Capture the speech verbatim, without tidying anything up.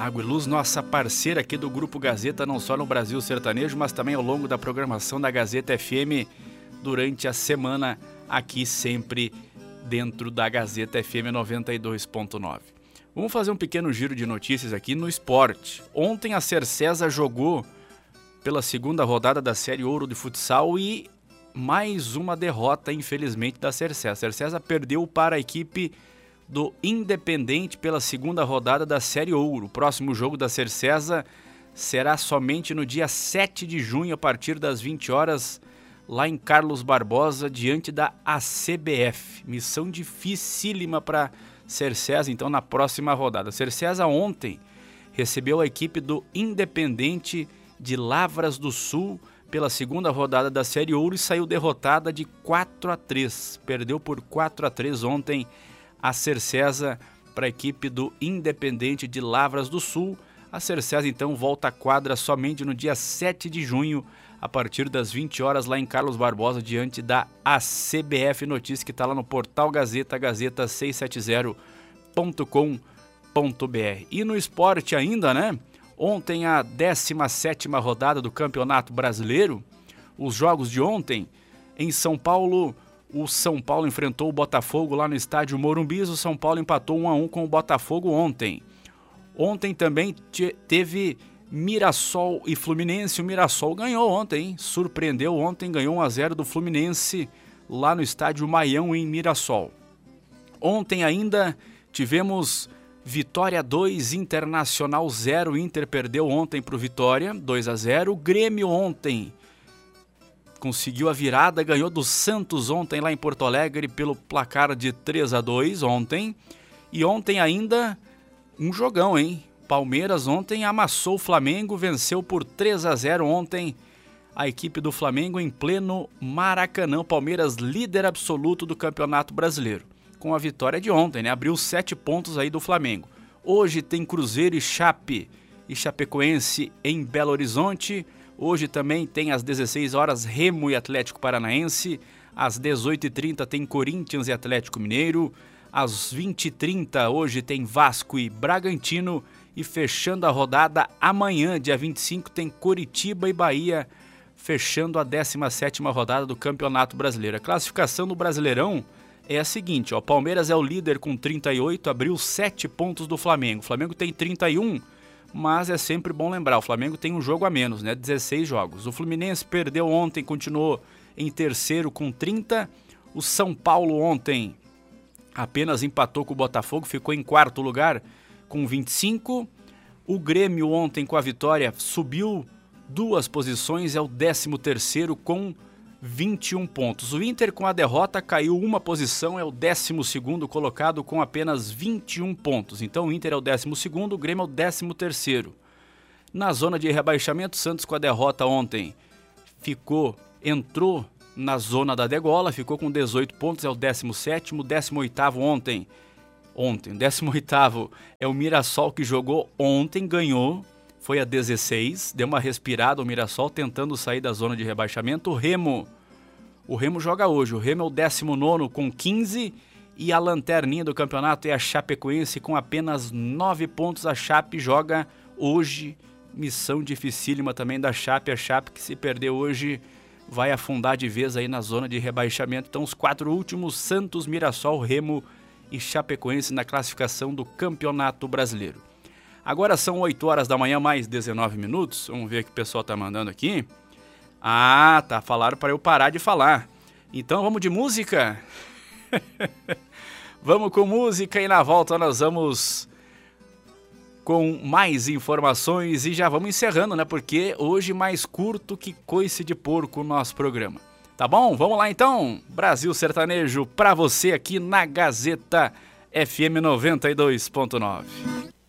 Água e Luz, nossa parceira aqui do Grupo Gazeta, não só no Brasil Sertanejo, mas também ao longo da programação da Gazeta F M durante a semana, aqui sempre dentro da Gazeta F M noventa e dois ponto nove. Vamos fazer um pequeno giro de notícias aqui no esporte. Ontem a Cercesa jogou pela segunda rodada da Série Ouro de Futsal e mais uma derrota, infelizmente, da Cercesa. A Cercesa perdeu para a equipe do Independente pela segunda rodada da Série Ouro. O próximo jogo da Cercesa será somente no dia sete de junho, a partir das vinte horas, lá em Carlos Barbosa, diante da A C B F. Missão dificílima para Cercesa, então, na próxima rodada. A Cercesa ontem recebeu a equipe do Independente de Lavras do Sul pela segunda rodada da Série Ouro e saiu derrotada de quatro a três. Perdeu por quatro a três ontem a Cercesa para a equipe do Independente de Lavras do Sul. A Cercesa então volta à quadra somente no dia sete de junho, a partir das vinte horas, lá em Carlos Barbosa, diante da A C B F. Notícia que está lá no portal Gazeta, gazeta seiscentos e setenta ponto com ponto b r. E no esporte ainda, né? Ontem a décima sétima rodada do Campeonato Brasileiro. Os jogos de ontem, em São Paulo, o São Paulo enfrentou o Botafogo lá no estádio Morumbi. O São Paulo empatou um a um com o Botafogo ontem. Ontem também te, teve Mirassol e Fluminense. O Mirassol ganhou ontem, hein? Surpreendeu ontem, ganhou um a zero do Fluminense lá no estádio Maião, em Mirassol. Ontem ainda tivemos Vitória dois, Internacional zero. Inter perdeu ontem para o Vitória, dois a zero. O Grêmio ontem conseguiu a virada, ganhou do Santos ontem lá em Porto Alegre pelo placar de três a dois ontem. E ontem ainda um jogão, hein? Palmeiras ontem amassou o Flamengo, venceu por três a zero ontem a equipe do Flamengo em pleno Maracanã. Palmeiras líder absoluto do Campeonato Brasileiro, com a vitória de ontem, né? Abriu sete pontos aí do Flamengo. Hoje tem Cruzeiro e Chape e Chapecoense em Belo Horizonte. Hoje também tem às dezesseis horas Remo e Atlético Paranaense. Às dezoito e trinta tem Corinthians e Atlético Mineiro. Às vinte e trinta hoje tem Vasco e Bragantino. E fechando a rodada amanhã, dia vinte e cinco, tem Coritiba e Bahia, fechando a décima sétima rodada do Campeonato Brasileiro. A classificação do Brasileirão é a seguinte, ó, Palmeiras é o líder com trinta e oito, abriu sete pontos do Flamengo. O Flamengo tem trinta e um, mas é sempre bom lembrar, o Flamengo tem um jogo a menos, né? dezesseis jogos. O Fluminense perdeu ontem, continuou em terceiro com trinta. O São Paulo ontem apenas empatou com o Botafogo, ficou em quarto lugar com vinte e cinco. O Grêmio ontem, com a vitória, subiu duas posições, é o décimo terceiro com vinte e um pontos. O Inter, com a derrota, caiu uma posição, é o décimo segundo colocado com apenas vinte e um pontos. Então o Inter é o décimo segundo, o Grêmio é o décimo terceiro. Na zona de rebaixamento, Santos, com a derrota ontem, ficou, entrou na zona da degola, ficou com dezoito pontos, é o décimo sétimo. décimo oitavo ontem, ontem, décimo oitavo é o Mirassol, que jogou ontem, ganhou, foi a dezesseis, deu uma respirada o Mirassol, tentando sair da zona de rebaixamento. O Remo, o Remo joga hoje, o Remo é o décimo nono com quinze, e a lanterninha do campeonato é a Chapecoense com apenas nove pontos. A Chape joga hoje, missão dificílima também da Chape, a Chape que, se perder hoje, vai afundar de vez aí na zona de rebaixamento. Então os quatro últimos, Santos, Mirassol, Remo e Chapecoense, na classificação do Campeonato Brasileiro. Agora são oito horas da manhã, mais dezenove minutos. Vamos ver o que o pessoal tá mandando aqui. Ah, tá, falaram para eu parar de falar. Então vamos de música? Vamos com música e na volta nós vamos com mais informações e já vamos encerrando, né? Porque hoje mais curto que coice de porco o nosso programa. Tá bom? Vamos lá então. Brasil Sertanejo pra você aqui na Gazeta F M noventa e dois ponto nove.